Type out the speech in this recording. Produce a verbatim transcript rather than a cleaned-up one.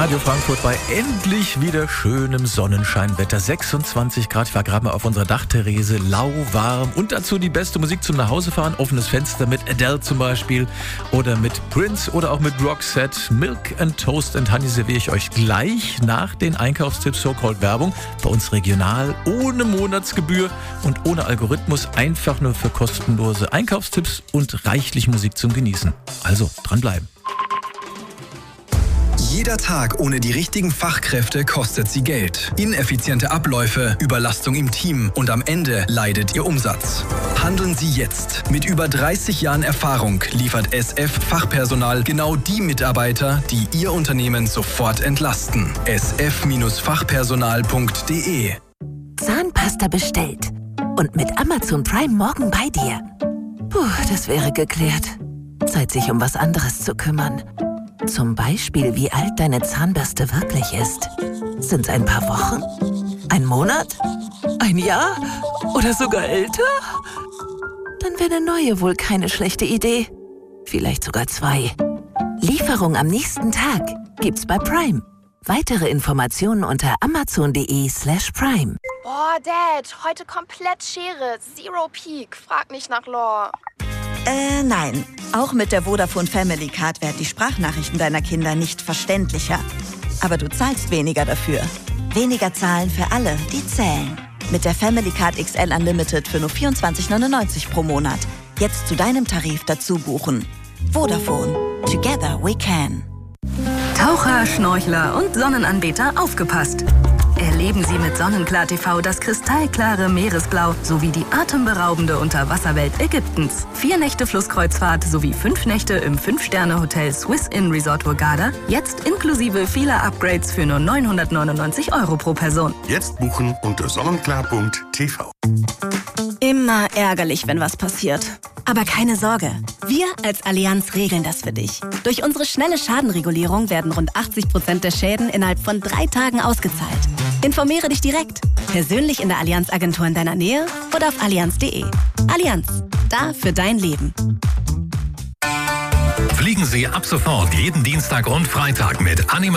Radio Frankfurt bei endlich wieder schönem Sonnenscheinwetter. sechsundzwanzig Grad. Ich war gerade mal auf unserer Dachterrasse, lauwarm. Und dazu die beste Musik zum Nachhausefahren. Offenes Fenster mit Adele zum Beispiel. Oder mit Prince oder auch mit Roxette. Milk and Toast and Honey serviere ich euch gleich nach den Einkaufstipps So-Called Werbung. Bei uns regional, ohne Monatsgebühr und ohne Algorithmus. Einfach nur für kostenlose Einkaufstipps und reichlich Musik zum Genießen. Also dranbleiben. Jeder Tag ohne die richtigen Fachkräfte kostet sie Geld. Ineffiziente Abläufe, Überlastung im Team und am Ende leidet ihr Umsatz. Handeln Sie jetzt. Mit über dreißig Jahren Erfahrung liefert S F Fachpersonal genau die Mitarbeiter, die Ihr Unternehmen sofort entlasten. s f Fachpersonal punkt d e Zahnpasta bestellt und mit Amazon Prime morgen bei dir. Puh, das wäre geklärt. Zeit, sich um was anderes zu kümmern. Zum Beispiel, wie alt deine Zahnbürste wirklich ist. Sind's ein paar Wochen? Ein Monat? Ein Jahr? Oder sogar älter? Dann wäre eine neue wohl keine schlechte Idee. Vielleicht sogar zwei. Lieferung am nächsten Tag gibt's bei Prime. Weitere Informationen unter amazon.de slash prime. Boah, Dad, heute komplett Schere. Zero Peak. Frag nicht nach Lore. Äh, nein. Auch mit der Vodafone Family Card werden die Sprachnachrichten deiner Kinder nicht verständlicher. Aber du zahlst weniger dafür. Weniger zahlen für alle, die zählen. Mit der Family Card X L Unlimited für nur vierundzwanzig neunundneunzig pro Monat. Jetzt zu deinem Tarif dazu buchen. Vodafone. Together we can. Taucher, Schnorchler und Sonnenanbeter aufgepasst! Erleben Sie mit Sonnenklar T V das kristallklare Meeresblau sowie die atemberaubende Unterwasserwelt Ägyptens. Vier Nächte Flusskreuzfahrt sowie fünf Nächte im fünf-Sterne-Hotel Swiss Inn Resort Hurghada. Jetzt inklusive vieler Upgrades für nur neunhundertneunundneunzig Euro pro Person. Jetzt buchen unter sonnenklar punkt t v. Immer ärgerlich, wenn was passiert. Aber keine Sorge, wir als Allianz regeln das für dich. Durch unsere schnelle Schadenregulierung werden rund achtzig Prozent der Schäden innerhalb von drei Tagen ausgezahlt. Informiere dich direkt, persönlich in der Allianz-Agentur in deiner Nähe oder auf allianz punkt de. Allianz, da für dein Leben. Fliegen Sie ab sofort jeden Dienstag und Freitag mit Anima